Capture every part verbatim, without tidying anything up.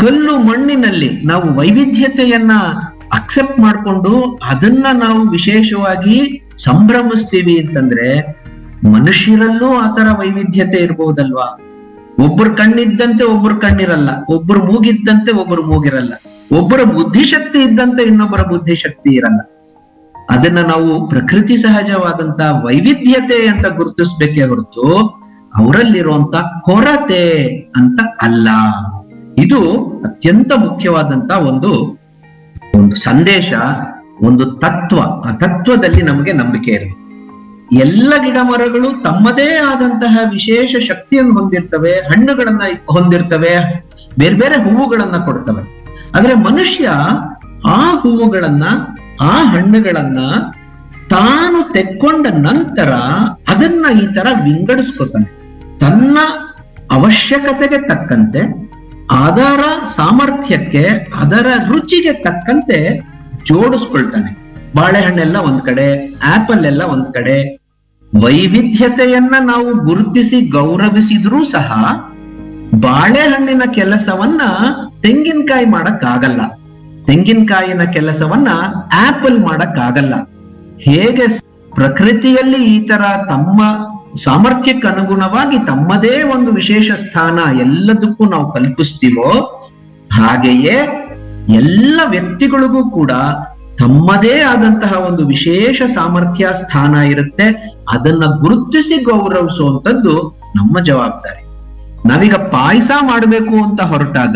ಕಲ್ಲು ಮಣ್ಣಿನಲ್ಲಿ ನಾವು ವೈವಿಧ್ಯತೆಯನ್ನ ಅಕ್ಸೆಪ್ಟ್ ಮಾಡ್ಕೊಂಡು ಅದನ್ನ ನಾವು ವಿಶೇಷವಾಗಿ ಸಂಭ್ರಮಿಸ್ತೀವಿ ಅಂತಂದ್ರೆ ಮನುಷ್ಯರಲ್ಲೂ ಆತರ ವೈವಿಧ್ಯತೆ ಇರಬಹುದಲ್ವಾ? ಒಬ್ಬರು ಕಣ್ಣಿದ್ದಂತೆ ಒಬ್ಬರು ಕಣ್ಣಿರಲ್ಲ, ಒಬ್ಬರು ಮೂಗಿದ್ದಂತೆ ಒಬ್ಬರು ಮೂಗಿರಲ್ಲ, ಒಬ್ಬರ ಬುದ್ಧಿಶಕ್ತಿ ಇದ್ದಂತೆ ಇನ್ನೊಬ್ಬರ ಬುದ್ಧಿಶಕ್ತಿ ಇರಲ್ಲ. ಅದನ್ನ ನಾವು ಪ್ರಕೃತಿ ಸಹಜವಾದಂತ ವೈವಿಧ್ಯತೆ ಅಂತ ಗುರುತಿಸ್ಬೇಕೇ ಹೊರತು ಅವರಲ್ಲಿರುವಂತ ಕೊರತೆ ಅಂತ ಅಲ್ಲ. ಇದು ಅತ್ಯಂತ ಮುಖ್ಯವಾದಂತ ಒಂದು ಒಂದು ಸಂದೇಶ, ಒಂದು ತತ್ವ. ಆ ತತ್ವದಲ್ಲಿ ನಮಗೆ ನಂಬಿಕೆ ಇರಬೇಕು. ಎಲ್ಲ ಗಿಡ ಮರಗಳು ತಮ್ಮದೇ ಆದಂತಹ ವಿಶೇಷ ಶಕ್ತಿಯನ್ನು ಹೊಂದಿರ್ತವೆ, ಹಣ್ಣುಗಳನ್ನ ಹೊಂದಿರ್ತವೆ, ಬೇರೆ ಬೇರೆ ಹೂವುಗಳನ್ನ ಕೊಡ್ತವೆ. ಆದ್ರೆ ಮನುಷ್ಯ ಆ ಹೂವುಗಳನ್ನ ಆ ಹಣ್ಣುಗಳನ್ನ ತಾನು ತೆಕ್ಕೊಂಡ ನಂತರ ಅದನ್ನ ಈ ತರ ವಿಂಗಡಿಸ್ಕೊತಾನೆ. ತನ್ನ ಅವಶ್ಯಕತೆಗೆ ತಕ್ಕಂತೆ, ಅದರ ಸಾಮರ್ಥ್ಯಕ್ಕೆ, ಅದರ ರುಚಿಗೆ ತಕ್ಕಂತೆ ಜೋಡಿಸ್ಕೊಳ್ತಾನೆ. ಬಾಳೆಹಣ್ಣೆಲ್ಲ ಒಂದ್ ಕಡೆ, ಆಪಲ್ ಎಲ್ಲ ಒಂದ್ ಕಡೆ. ವೈವಿಧ್ಯತೆಯನ್ನ ನಾವು ಗುರುತಿಸಿ ಗೌರವಿಸಿದ್ರೂ ಸಹ ಬಾಳೆಹಣ್ಣಿನ ಕೆಲಸವನ್ನ ತೆಂಗಿನಕಾಯಿ ಮಾಡಕ್ ಆಗಲ್ಲ, ತೆಂಗಿನಕಾಯಿನ ಕೆಲಸವನ್ನ ಆಪಲ್ ಮಾಡಕ್ ಆಗಲ್ಲ. ಹೇಗೆ ಪ್ರಕೃತಿಯಲ್ಲಿ ಈ ತರ ತಮ್ಮ ಸಾಮರ್ಥ್ಯಕ್ಕೆ ಅನುಗುಣವಾಗಿ ತಮ್ಮದೇ ಒಂದು ವಿಶೇಷ ಸ್ಥಾನ ಎಲ್ಲದಕ್ಕೂ ನಾವು ಕಲ್ಪಿಸ್ತೀವೋ, ಹಾಗೆಯೇ ಎಲ್ಲ ವ್ಯಕ್ತಿಗಳಿಗೂ ಕೂಡ ತಮ್ಮದೇ ಆದಂತಹ ಒಂದು ವಿಶೇಷ ಸಾಮರ್ಥ್ಯ ಸ್ಥಾನ ಇರುತ್ತೆ. ಅದನ್ನ ಗುರುತಿಸಿ ಗೌರವಿಸುವಂತದ್ದು ನಮ್ಮ ಜವಾಬ್ದಾರಿ. ನಾವೀಗ ಪಾಯಸ ಮಾಡಬೇಕು ಅಂತ ಹೊರಟಾಗ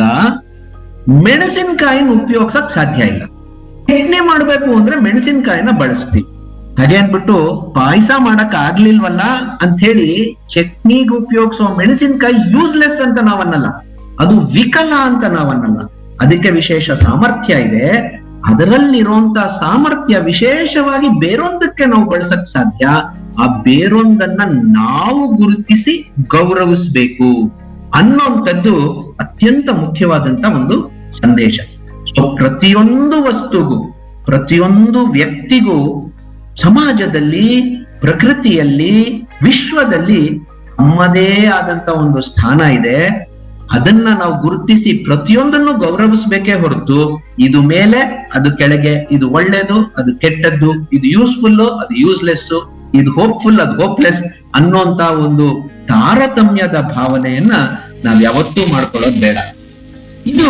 ಮೆಣಸಿನಕಾಯಿನ ಉಪಯೋಗಿಸಕ್ ಸಾಧ್ಯ ಇಲ್ಲ. ಚಟ್ನಿ ಮಾಡ್ಬೇಕು ಅಂದ್ರೆ ಮೆಣಸಿನಕಾಯಿನ ಬಳಸ್ತೀವಿ. ಹಾಗೆ ಅನ್ಬಿಟ್ಟು ಪಾಯಸ ಮಾಡಕ್ ಆಗ್ಲಿಲ್ವಲ್ಲ ಅಂತ ಹೇಳಿ ಚಟ್ನಿಗೆ ಉಪಯೋಗಿಸೋ ಮೆಣಸಿನಕಾಯಿ ಯೂಸ್ಲೆಸ್ ಅಂತ ನಾವನ್ನಲ್ಲ, ಅದು ವಿಕಲ ಅಂತ ನಾವನ್ನಲ್ಲ. ಅದಕ್ಕೆ ವಿಶೇಷ ಸಾಮರ್ಥ್ಯ ಇದೆ. ಅದರಲ್ಲಿರುವಂತ ಸಾಮರ್ಥ್ಯ ವಿಶೇಷವಾಗಿ ಬೇರೊಂದಕ್ಕೆ ನಾವು ಬಳಸಕ್ ಸಾಧ್ಯ. ಆ ಬೇರೊಂದನ್ನ ನಾವು ಗುರುತಿಸಿ ಗೌರವಿಸ್ಬೇಕು ಅನ್ನೋಂಥದ್ದು ಅತ್ಯಂತ ಮುಖ್ಯವಾದಂತ ಒಂದು ಸಂದೇಶ. ಸೊ ಪ್ರತಿಯೊಂದು ವಸ್ತುಗೂ, ಪ್ರತಿಯೊಂದು ವ್ಯಕ್ತಿಗೂ ಸಮಾಜದಲ್ಲಿ, ಪ್ರಕೃತಿಯಲ್ಲಿ, ವಿಶ್ವದಲ್ಲಿ ತಮ್ಮದೇ ಆದಂತ ಒಂದು ಸ್ಥಾನ ಇದೆ. ಅದನ್ನ ನಾವು ಗುರುತಿಸಿ ಪ್ರತಿಯೊಂದನ್ನು ಗೌರವಿಸ್ಬೇಕೇ ಹೊರತು ಇದು ಮೇಲೆ ಅದು ಕೆಳಗೆ, ಇದು ಒಳ್ಳೇದು ಅದು ಕೆಟ್ಟದ್ದು, ಇದು ಯೂಸ್ಫುಲ್ ಅದು ಯೂಸ್ಲೆಸ್, ಇದು ಹೋಪ್ಫುಲ್ ಅದು ಹೋಪ್ಲೆಸ್ ಅನ್ನೋಂತ ಒಂದು ತಾರತಮ್ಯದ ಭಾವನೆಯನ್ನ ನಾವ್ ಯಾವತ್ತೂ ಮಾಡ್ಕೊಳ್ಳೋದು ಬೇಡ. ಇದು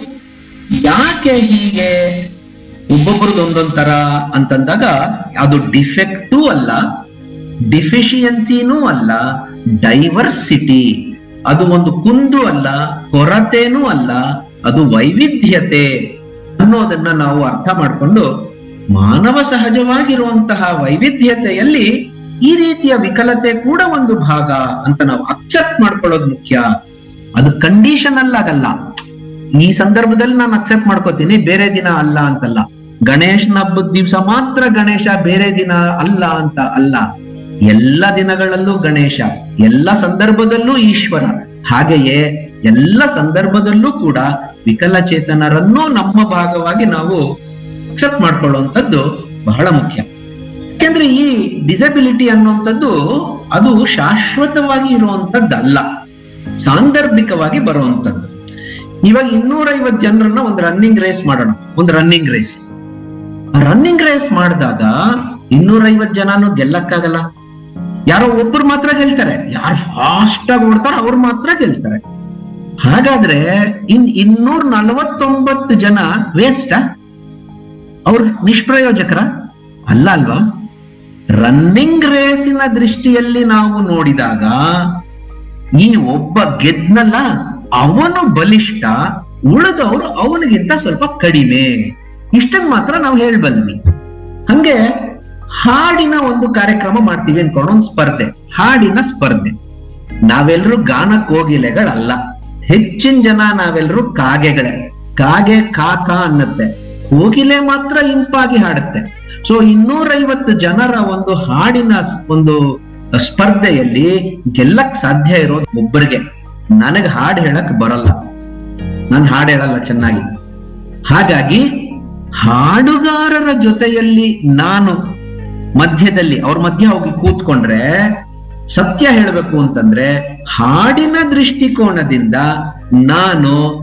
ಯಾಕೆ ಹೀಗೆ ಒಬ್ಬೊಬ್ರದ್ದು ಒಂದೊಂದ್ ತರ ಅಂತಂದಾಗ ಅದು ಡಿಫೆಕ್ಟೂ ಅಲ್ಲ, ಡಿಫಿಷಿಯನ್ಸಿನೂ ಅಲ್ಲ, ಡೈವರ್ಸಿಟಿ. ಅದು ಒಂದು ಕುಂದು ಅಲ್ಲ, ಕೊರತೆನೂ ಅಲ್ಲ, ಅದು ವೈವಿಧ್ಯತೆ ಅನ್ನೋದನ್ನ ನಾವು ಅರ್ಥ ಮಾಡ್ಕೊಂಡು ಮಾನವ ಸಹಜವಾಗಿರುವಂತಹ ವೈವಿಧ್ಯತೆಯಲ್ಲಿ ಈ ರೀತಿಯ ವಿಕಲತೆ ಕೂಡ ಒಂದು ಭಾಗ ಅಂತ ನಾವು ಅಕ್ಸೆಪ್ಟ್ ಮಾಡ್ಕೊಳ್ಳೋದು ಮುಖ್ಯ. ಅದು ಕಂಡೀಷನಲ್ ಆಗಲ್ಲ. ಈ ಸಂದರ್ಭದಲ್ಲಿ ನಾನು ಅಕ್ಸೆಪ್ಟ್ ಮಾಡ್ಕೋತೀನಿ, ಬೇರೆ ದಿನ ಅಲ್ಲ ಅಂತಲ್ಲ. ಗಣೇಶನ ಹಬ್ಬದ ದಿವಸ ಮಾತ್ರ ಗಣೇಶ, ಬೇರೆ ದಿನ ಅಲ್ಲ ಅಂತ ಅಲ್ಲ. ಎಲ್ಲ ದಿನಗಳಲ್ಲೂ ಗಣೇಶ, ಎಲ್ಲ ಸಂದರ್ಭದಲ್ಲೂ ಈಶ್ವರ. ಹಾಗೆಯೇ ಎಲ್ಲ ಸಂದರ್ಭದಲ್ಲೂ ಕೂಡ ವಿಕಲಚೇತನರನ್ನು ನಮ್ಮ ಭಾಗವಾಗಿ ನಾವು ಅಕ್ಸೆಪ್ಟ್ ಮಾಡ್ಕೊಳ್ಳುವಂಥದ್ದು ಬಹಳ ಮುಖ್ಯ. ಯಾಕೆಂದ್ರೆ ಈ ಡಿಸಬಿಲಿಟಿ ಅನ್ನುವಂಥದ್ದು ಅದು ಶಾಶ್ವತವಾಗಿ ಇರುವಂತದ್ದಲ್ಲ, ಸಾಂದರ್ಭಿಕವಾಗಿ ಬರುವಂತದ್ದು. ಇವಾಗ ಇನ್ನೂರೈವತ್ತು ಜನರನ್ನ ಒಂದು ರನ್ನಿಂಗ್ ರೇಸ್ ಮಾಡೋಣ, ಒಂದು ರನ್ನಿಂಗ್ ರೇಸ್. ರನ್ನಿಂಗ್ ರೇಸ್ ಮಾಡಿದಾಗ ಇನ್ನೂರೈವತ್ತು ಜನನು ಗೆಲ್ಲಕ್ಕಾಗಲ್ಲ. ಯಾರೋ ಒಬ್ರು ಮಾತ್ರ ಗೆಲ್ತಾರೆ, ಯಾರು ಫಾಸ್ಟ್ ಆಗಿ ಓಡ್ತಾರೋ ಅವ್ರು ಮಾತ್ರ ಗೆಲ್ತಾರೆ. ಹಾಗಾದ್ರೆ ಇನ್ ಇನ್ನೂರ ನಲವತ್ತೊಂಬತ್ತು ಜನ ವೇಸ್ಟ್, ಅವ್ರು ನಿಷ್ಪ್ರಯೋಜಕರ ಅಲ್ಲ ಅಲ್ವಾ? ರನ್ನಿಂಗ್ ರೇಸಿನ ದೃಷ್ಟಿಯಲ್ಲಿ ನಾವು ನೋಡಿದಾಗ ಈ ಒಬ್ಬ ಗೆದ್ನಲ್ಲ ಅವನು ಬಲಿಷ್ಠ, ಉಳಿದವರು ಅವನಿಗಿಂತ ಸ್ವಲ್ಪ ಕಡಿಮೆ, ಇಷ್ಟನ್ ಮಾತ್ರ ನಾವು ಹೇಳ್ಬಲ್ವಿ. ಹಂಗೆ ಹಾಡಿನ ಒಂದು ಕಾರ್ಯಕ್ರಮ ಮಾಡ್ತೀವಿ ಅನ್ಕೊಂಡು ಒಂದು ಸ್ಪರ್ಧೆ, ಹಾಡಿನ ಸ್ಪರ್ಧೆ. ನಾವೆಲ್ಲರೂ ಗಾನ ಕೋಗಿಲೆಗಳಲ್ಲ, ಹೆಚ್ಚಿನ ಜನ ನಾವೆಲ್ಲರೂ ಕಾಗೆಗಳೇ. ಕಾಗೆ ಕಾಕ ಅನ್ನತ್ತೆ, ಕೋಗಿಲೆ ಮಾತ್ರ ಇಂಪಾಗಿ ಹಾಡುತ್ತೆ. ಸೊ ಇನ್ನೂರೈವತ್ತು ಜನರ ಒಂದು ಹಾಡಿನ ಒಂದು ಸ್ಪರ್ಧೆಯಲ್ಲಿ ಗೆಲ್ಲಕ್ ಸಾಧ್ಯ ಇರೋದು ಒಬ್ಬರಿಗೆ. ನನಗ್ ಹಾಡು ಹೇಳಕ್ ಬರಲ್ಲ, ನಾನು ಹಾಡು ಹೇಳಲ್ಲ ಚೆನ್ನಾಗಿ. ಹಾಗಾಗಿ ಹಾಡುಗಾರರ ಜೊತೆಯಲ್ಲಿ ನಾನು ಮಧ್ಯದಲ್ಲಿ ಅವ್ರ ಮಧ್ಯ ಹೋಗಿ ಕೂತ್ಕೊಂಡ್ರೆ, ಸತ್ಯ ಹೇಳ್ಬೇಕು ಅಂತಂದ್ರೆ ಹಾಡಿನ ದೃಷ್ಟಿಕೋನದಿಂದ ನಾನು